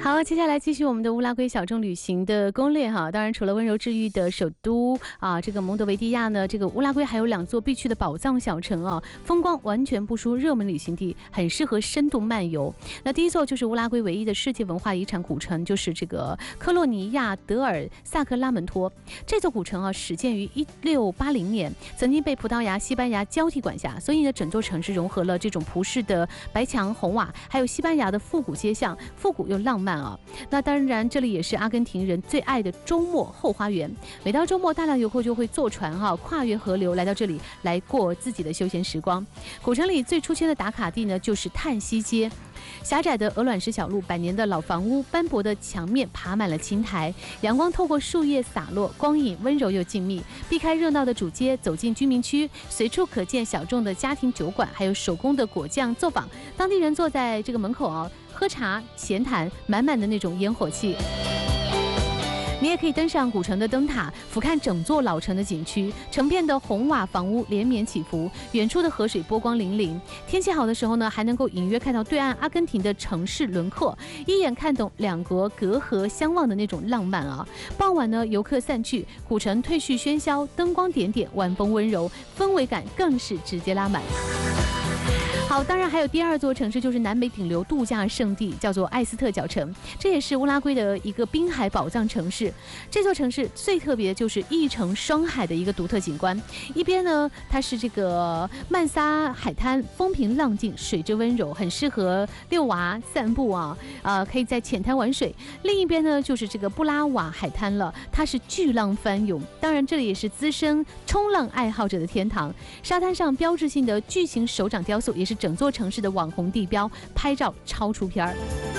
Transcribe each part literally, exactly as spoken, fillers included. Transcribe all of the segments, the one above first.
好，接下来继续我们的乌拉圭小众旅行的攻略哈。当然，除了温柔治愈的首都啊，这个蒙德维迪亚呢，这个乌拉圭还有两座必去的宝藏小城啊，风光完全不输热门旅行地，很适合深度漫游。那第一座就是乌拉圭唯一的世界文化遗产古城，就是这个科洛尼亚德尔萨克拉门托。这座古城啊，始建于一六八零年，曾经被葡萄牙、西班牙交替管辖，所以呢，整座城市融合了这种葡式的白墙红瓦，还有西班牙的复古街巷，复古又浪漫啊。那当然，这里也是阿根廷人最爱的周末后花园。每到周末，大量游客就会坐船哈、啊，跨越河流来到这里，来过自己的休闲时光。古城里最出圈的打卡地呢，就是叹息街。狭窄的鹅卵石小路，百年的老房屋，斑驳的墙面爬满了青苔，阳光透过树叶洒落，光影温柔又静谧。避开热闹的主街，走进居民区，随处可见小众的家庭酒馆，还有手工的果酱作坊。当地人坐在这个门口啊，喝茶闲谈，满满的那种烟火气。你也可以登上古城的灯塔，俯瞰整座老城的景区，成片的红瓦房屋连绵起伏，远处的河水波光粼粼。天气好的时候呢，还能够隐约看到对岸阿根廷的城市轮廓，一眼看懂两国隔河相望的那种浪漫啊。傍晚呢，游客散去，古城褪去喧嚣，灯光点点，晚风温柔，氛围感更是直接拉满。好，当然还有第二座城市，就是南美顶流度假胜地，叫做艾斯特角城。这也是乌拉圭的一个滨海宝藏城市。这座城市最特别的就是一城双海的一个独特景观。一边呢，它是这个曼萨海滩，风平浪静，水质温柔，很适合遛娃散步啊，呃，可以在浅滩玩水。另一边呢，就是这个布拉瓦海滩了，它是巨浪翻涌，当然这里也是资深冲浪爱好者的天堂。沙滩上标志性的巨型手掌雕塑，也是整座城市的网红地标，拍照超出片儿。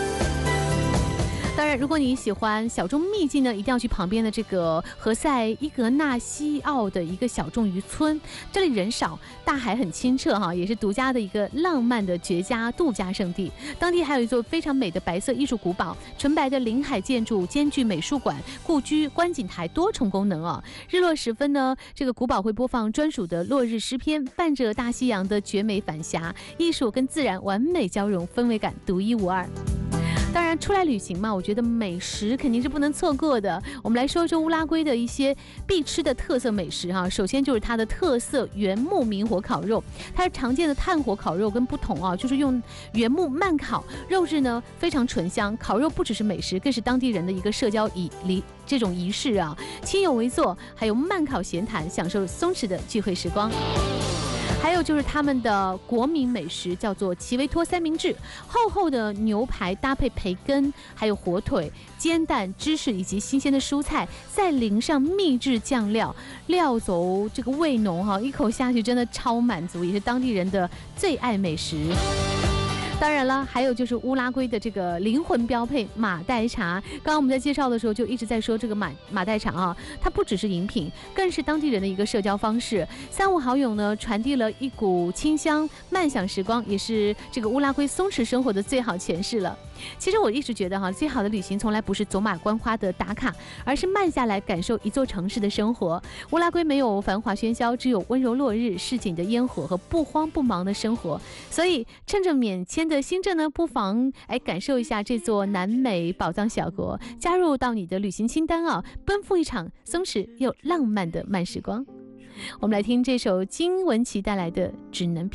当然，如果你喜欢小众秘境呢，一定要去旁边的这个何塞伊格纳西奥的一个小众渔村，这里人少，大海很清澈哈，也是独家的一个浪漫的绝佳度假胜地。当地还有一座非常美的白色艺术古堡，纯白的临海建筑兼具美术馆、故居、观景台多重功能啊。日落时分呢，这个古堡会播放专属的落日诗篇，伴着大西洋的绝美反霞，艺术跟自然完美交融，氛围感独一无二。当然，出来旅行嘛，我觉得美食肯定是不能错过的。我们来说说乌拉圭的一些必吃的特色美食哈。首先就是它的特色原木明火烤肉，它是常见的炭火烤肉跟不同啊，就是用原木慢烤，肉质呢非常醇香。烤肉不只是美食，更是当地人的一个社交仪礼这种仪式啊。亲友围坐，还有慢烤闲谈，享受松弛的聚会时光。还有就是他们的国民美食叫做奇维托三明治，厚厚的牛排搭配培根，还有火腿、煎蛋、芝士以及新鲜的蔬菜，再淋上秘制酱料，料走这个味浓哈，一口下去真的超满足，也是当地人的最爱美食。当然了，还有就是乌拉圭的这个灵魂标配马黛茶。刚刚我们在介绍的时候就一直在说这个马马黛茶啊，它不只是饮品，更是当地人的一个社交方式。三五好友呢，传递了一股清香，慢享时光，也是这个乌拉圭松弛生活的最好诠释了。其实我一直觉得哈，最好的旅行从来不是走马观花的打卡，而是慢下来感受一座城市的生活。乌拉圭没有繁华喧嚣，只有温柔落日、市井的烟火和不慌不忙的生活。所以趁着免签的新政呢，不妨哎感受一下这座南美宝藏小国，加入到你的旅行清单啊，奔赴一场松弛又浪漫的慢时光。我们来听这首金玟岐带来的《只能